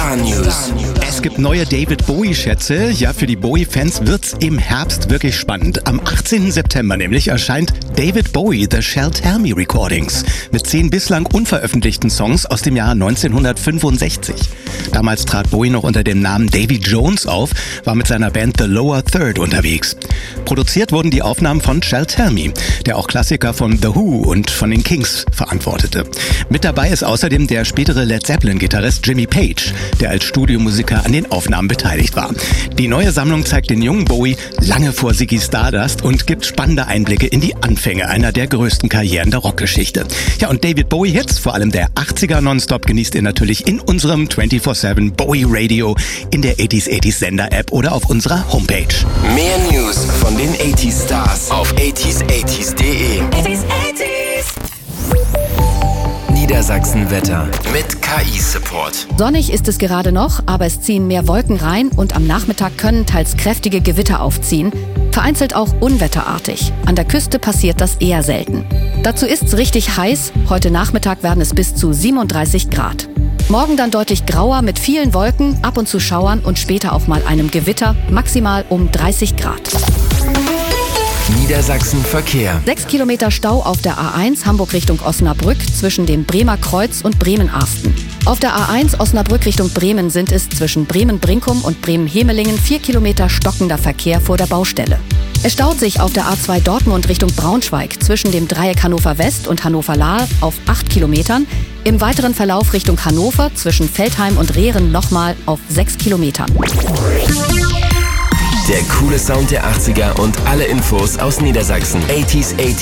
Star News. Es gibt neue David Bowie-Schätze. Ja, für die Bowie-Fans wird's im Herbst wirklich spannend. Am 18. September nämlich erscheint David Bowie The Shel Talmy Recordings mit 10 bislang unveröffentlichten Songs aus dem Jahr 1965. Damals trat Bowie noch unter dem Namen Davy Jones auf, war mit seiner Band The Lower Third unterwegs. Produziert wurden die Aufnahmen von Shel Talmy, der auch Klassiker von The Who und von den Kings verantwortete. Mit dabei ist außerdem der spätere Led Zeppelin-Gitarrist Jimmy Page, der als Studiomusiker an den Aufnahmen beteiligt war. Die neue Sammlung zeigt den jungen Bowie lange vor Ziggy Stardust und gibt spannende Einblicke in die Anfänge einer der größten Karrieren der Rockgeschichte. Ja, und David Bowie-Hits, vor allem der 80er Nonstop, genießt ihr natürlich in unserem 24/7 Bowie Radio, in der 80s Sender-App oder auf unserer Homepage. Mehr News von den 80s Stars auf 80s.de. Niedersachsen-Wetter mit KI-Support. Sonnig ist es gerade noch, aber es ziehen mehr Wolken rein und am Nachmittag können teils kräftige Gewitter aufziehen, vereinzelt auch unwetterartig. An der Küste passiert das eher selten. Dazu ist's richtig heiß. Heute Nachmittag werden es bis zu 37 Grad. Morgen dann deutlich grauer mit vielen Wolken, ab und zu Schauern und später auch mal einem Gewitter, maximal um 30 Grad. Niedersachsen Verkehr. 6 Kilometer Stau auf der A1 Hamburg Richtung Osnabrück zwischen dem Bremer Kreuz und Bremen-Arsten. Auf der A1 Osnabrück Richtung Bremen sind es zwischen Bremen-Brinkum und Bremen-Hemelingen 4 Kilometer stockender Verkehr vor der Baustelle. Es staut sich auf der A2 Dortmund Richtung Braunschweig zwischen dem Dreieck Hannover West und Hannover-Lahr auf 8 Kilometern. Im weiteren Verlauf Richtung Hannover zwischen Veltheim und Rehren nochmal auf 6 Kilometern. Der coole Sound der 80er und alle Infos aus Niedersachsen. 80s